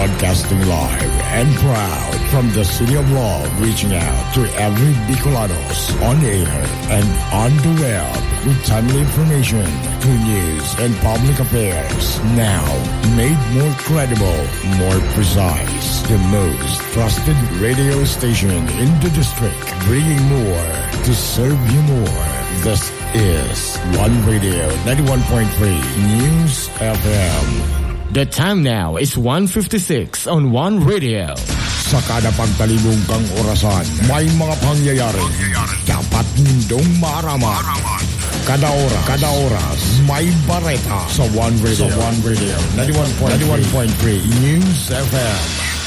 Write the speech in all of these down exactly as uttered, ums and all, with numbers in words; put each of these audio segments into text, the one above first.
Broadcasting live and proud from the City of Love, reaching out to every Bicolanos on air and on the web with timely information, true news, and public affairs. Now, made more credible, more precise. The most trusted radio station in the district, bringing more to serve you more. This is One Radio ninety-one point three News F M. The time now is one fifty-six on One Radio. Sa kada pagtalibong kang orasan, may mga pangyayari. Dapat nindong maaraman. Kada oras, kada oras, may bareta sa One Radio. Sa One Radio ninety-one point three News F M.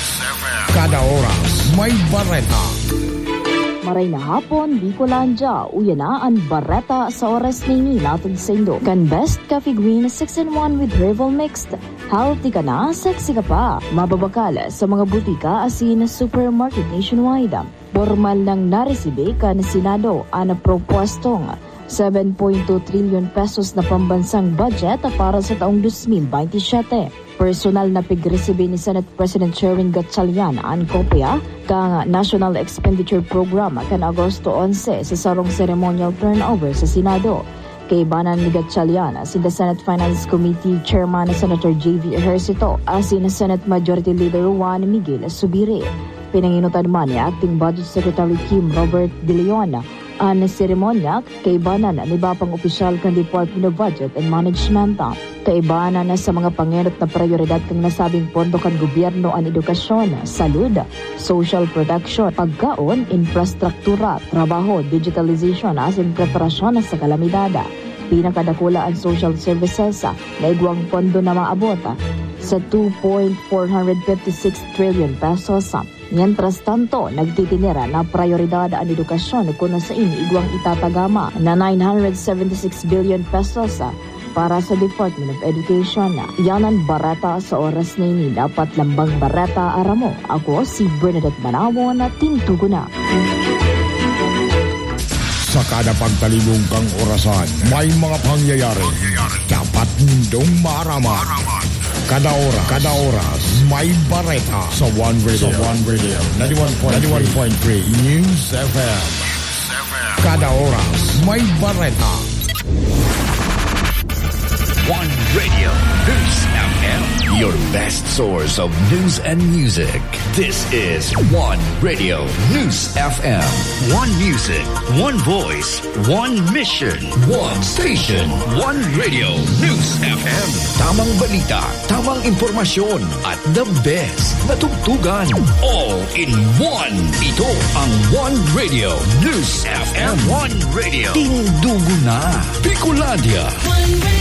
Kada oras, may bareta. Maray na hapon, Bicolandia, uyana ang bareta sa oras na ini natin sa Indo. Kan Best Coffee Green six in one with Herbal Mixed. Healthy ka na, sexy ka pa. Mababakal sa mga butika asin supermarket nationwide. Formal nang naresibe ka na Senado ang propostong seven point two trillion pesos na pambansang budget para sa taong twenty twenty-seven. Personal na pigresibe ni Senate President Sherwin Gatchalian ang kopya kang National Expenditure Program kan Agosto eleven sa sarong ceremonial turnover sa Senado. Kaibanan ni Gatchalian si the Senate Finance Committee Chairman Senator J V Ejercito asin Senate Majority Leader Juan Miguel Subiri. Pinanginutan man ni Acting Budget Secretary Kim Robert De Leon ang seremonya kaibanan ni Bapang Opisyal kan Department of Budget and Management. Kaibanan na sa mga pangenot na prioridad kang nasabing pondo kan gobyerno ang edukasyon, salud, social protection, pagkaon, infrastruktura, trabaho, digitalization asin preparasyon sa kalamidada. Pinakadakula ang social services na igwang pondo na maabot sa two point four five six trillion pesos. Mientras tanto, nagtitinira na prioridad ang edukasyon kung nasa ini igwang itatagama na nine hundred seventy-six billion pesos para sa Department of Education. Yan ang bareta sa oras na ini. Dapat lambang bareta aramo. Ako si Bernadette Manawo na tintugo na. Sa kada pagtalibong kang orasan, may mga pangyayari. Dapat nindong maaraman. Kada oras, kada oras, may bareta sa One Radio. Sa One Radio ninety-one point three News F M. Kada oras, may bareta. One Radio News F M, your best source of news and music. This is One Radio News F M. One music, one voice, one mission, one station. One Radio News F M. Tamang balita, tamang impormasyon, at the best na tugtugan. All in one. Ito ang One Radio News F M. One Radio. Tindugo na. Bicolandia. One Radio.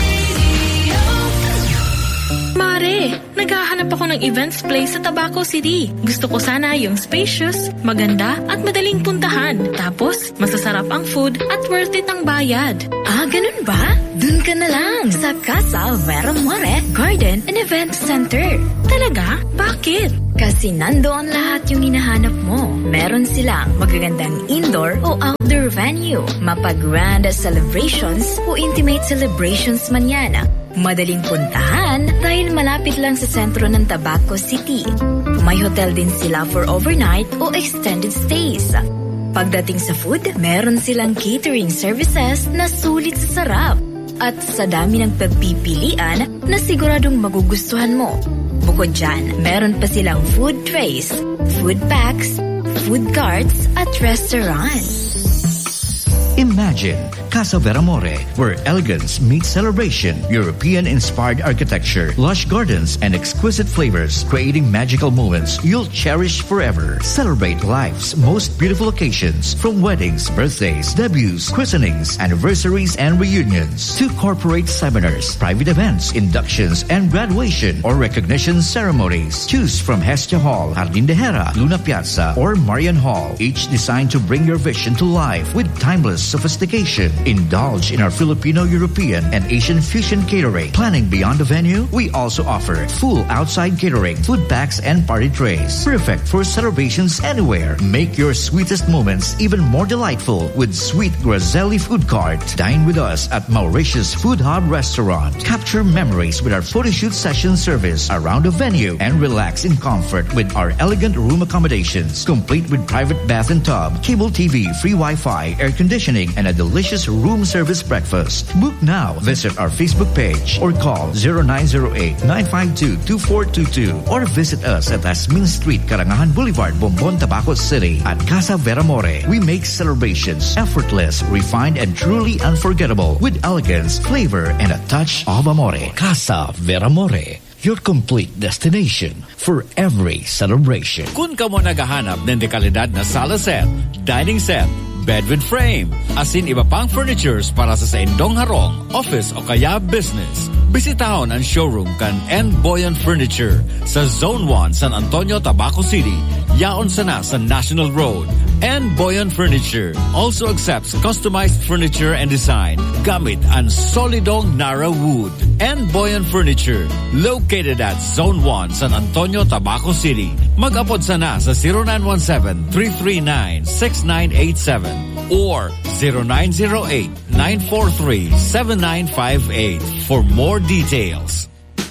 Mare, naghahanap ako ng events place sa Tabaco City. Gusto ko sana yung spacious, maganda at madaling puntahan. Tapos, masasarap ang food at worth it ang bayad. Ah, ganun ba? Dun ka na lang sa Casa Vera More Garden and Event Center. Talaga? Bakit? Kasi nandoon lahat yung hinahanap mo. Meron silang magagandang indoor o outdoor venue, mapag-grand celebrations o intimate celebrations man yan. Madaling puntahan dahil malapit lang sa sentro ng Tabaco City. May hotel din sila for overnight o extended stays. Pagdating sa food, meron silang catering services na sulit sa sarap. At sa dami ng pagpipilian na siguradong magugustuhan mo. Bukod dyan, meron pa silang food trays, food packs, food carts at restaurants. Imagine Casa Vera More, where elegance meets celebration, European-inspired architecture, lush gardens, and exquisite flavors, creating magical moments you'll cherish forever. Celebrate life's most beautiful occasions, from weddings, birthdays, debuts, christenings, anniversaries, and reunions, to corporate seminars, private events, inductions, and graduation or recognition ceremonies. Choose from Hestia Hall, Jardín de Hera, Luna Piazza, or Marian Hall, each designed to bring your vision to life with timeless sophistication. Indulge in our Filipino, European, and Asian fusion catering. Planning beyond the venue? We also offer full outside catering, food packs, and party trays. Perfect for celebrations anywhere. Make your sweetest moments even more delightful with Sweet Grazelli Food Cart. Dine with us at Mauritius Food Hub Restaurant. Capture memories with our photo shoot session service around the venue and relax in comfort with our elegant room accommodations, complete with private bath and tub, cable T V, free Wi-Fi, air conditioning, and a delicious room service breakfast. Book now. Visit our Facebook page or call zero nine zero eight, nine five two, two four two two or visit us at Asmin Street, Karangahan Boulevard, Bombon, Tabaco City. At Casa Veramore, we make celebrations effortless, refined, and truly unforgettable with elegance, flavor, and a touch of amore. Casa Veramore, your complete destination for every celebration. Kung ka mo naghahanap ng dekalidad na sala set, dining set, bed with frame, asin iba pang furnitures para sa saindong harong, office o kaya business, bisitahon ang showroom kan N. Boyan Furniture sa Zone one, San Antonio, Tabaco City. Yaon sana sa National Road. N. Boyan Furniture also accepts customized furniture and design gamit ang solidong Nara wood. N. Boyan Furniture, located at Zone one, San Antonio, Tabaco City. Mag-apod sana sa zero nine one seven, three three nine, six nine eight seven or zero nine zero eight, nine four three, seven nine five eight for more details.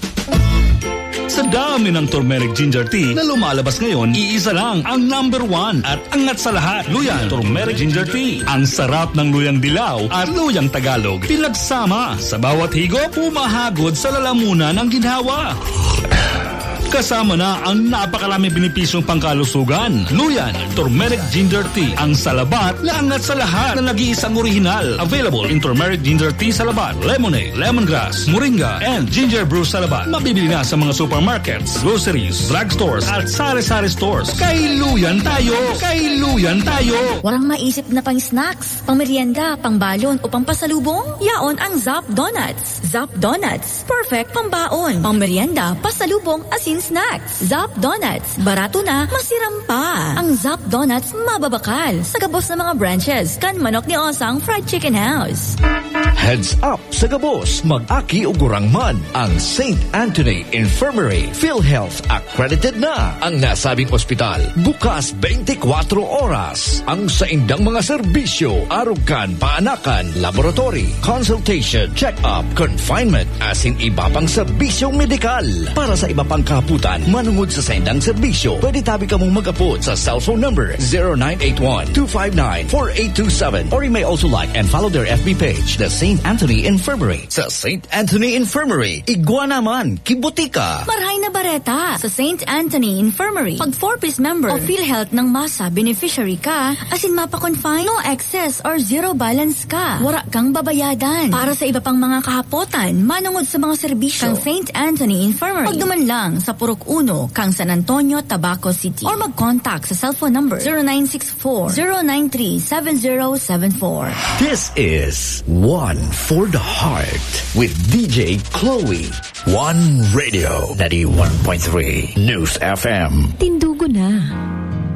Sa dami ng turmeric ginger tea na lumalabas ngayon, iisa lang ang number one at angat sa lahat. Luyan Turmeric Ginger Tea. Ang sarap ng luyang dilaw at luyang Tagalog. Pinagsama sa bawat higop, pumahagod sa lalamunan ng ginhawa. Kasama na ang napakaraming benepisyong pangkalusugan. Luyan Turmeric Ginger Tea. Ang salabat na angat sa lahat na nag-iisang orihinal. Available in Turmeric Ginger Tea Salabat, Lemonade, Lemongrass, Moringa, and Ginger Brew Salabat. Mabibili na sa mga supermarkets, groceries, drugstores, at sari-sari stores. Kay Luyan tayo! Kay Luyan tayo! Walang maisip na pang snacks, pang merienda, pang balon, o pang pasalubong? Yaon ang Zap Donuts. Zap Donuts. Perfect pang baon, pang merienda, pasalubong, asin snacks. Zap Donuts. Barato na, masiram pa. Ang Zap Donuts mababakal sa gabos ng mga branches kan Manok ni Osang Fried Chicken House. Heads up sa gabos, mag-aki o gurangman ang Saint Anthony Infirmary. PhilHealth accredited na ang nasabing ospital. Bukas twenty-four oras. Ang saindang mga serbisyo, arugan, paanakan, laboratory, consultation, check-up, confinement, asin iba pang serbisyong medikal. Para sa iba pang kaputan, manungod sa saindang serbisyo, pwede tabi ka mong mag-apod sa cellphone number zero nine eight one, two five nine, four eight two seven or you may also like and follow their F B page, the Saint Anthony Infirmary. Sa Saint Anthony Infirmary, igwa naman, kibutika. Marhay na bareta sa Saint Anthony Infirmary. Pag four-piece member o PhilHealth ng masa beneficiary ka, asin mapa-confine, no excess or zero balance ka, wala kang babayadan. Para sa iba pang mga kahapotan, manungod sa mga serbisyo kang Saint Anthony Infirmary. Pagduman lang sa Purok Uno, kang San Antonio, Tabaco City. Or mag-contact sa cellphone number zero nine six four, zero nine three, seven zero seven four. This is One for the Heart with D J Chloe. One Radio, ninety-one point three News F M. Tindugo na.